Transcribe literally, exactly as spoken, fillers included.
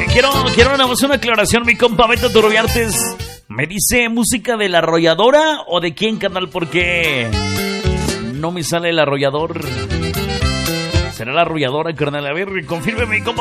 quiero, quiero una, una aclaración, mi compa Beto Turbiartes. ¿Me dice música de la arrolladora o de quién, canal? Porque no me sale el arrollador. ¿Será la arrolladora, carnal? A ver, confírmeme, compa.